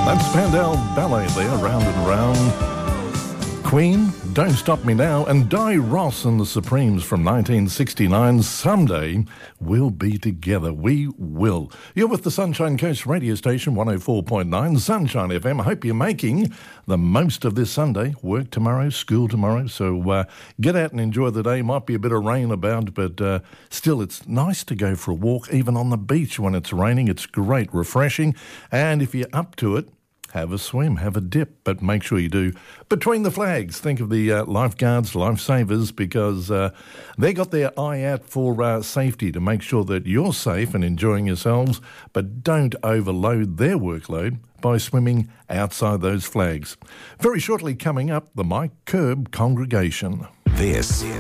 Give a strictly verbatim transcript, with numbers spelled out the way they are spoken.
That's Spandau Ballet there, Round and Round. Queen, Don't Stop Me Now, and Di Ross and the Supremes from nineteen sixty-nine. Someday we'll be together. We will. You're with the Sunshine Coast radio station, one oh four point nine, Sunshine F M. I hope you're making the most of this Sunday. Work tomorrow, school tomorrow, so uh, get out and enjoy the day. Might be a bit of rain about, but uh, still it's nice to go for a walk, even on the beach when it's raining. It's great, refreshing, and if you're up to it, have a swim, have a dip, but make sure you do between the flags. Think of the uh, lifeguards, lifesavers, because uh, they got their eye out for uh, safety to make sure that you're safe and enjoying yourselves, but don't overload their workload by swimming outside those flags. Very shortly coming up, the Mike Kerb Congregation. This